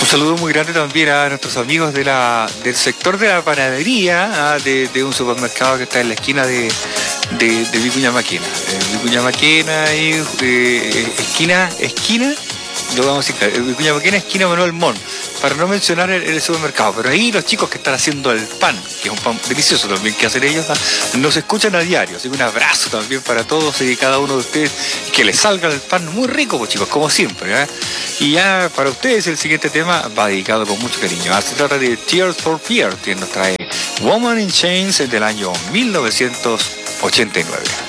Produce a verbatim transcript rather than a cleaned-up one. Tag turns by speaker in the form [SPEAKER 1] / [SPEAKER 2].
[SPEAKER 1] Un saludo muy grande también a nuestros amigos de la, del sector de la panadería, ah, de, de un supermercado que está en la esquina de, de, de Vicuña Maquena. Eh, Vicuña Maquena y eh, esquina, esquina, lo vamos a decir, Vicuña Maquena, esquina Manuel Montt, para no mencionar el, el supermercado. Pero ahí los chicos que están haciendo el pan, que es un pan delicioso también que hacen ellos, nos escuchan a diario. Así que un abrazo también para todos y cada uno de ustedes, que les salga el pan muy rico, pues chicos, como siempre, ¿eh? Y ya para ustedes el siguiente tema va dedicado con mucho cariño. Se trata de Tears for Fears, que nos trae Woman in Chains del año mil novecientos ochenta y nueve.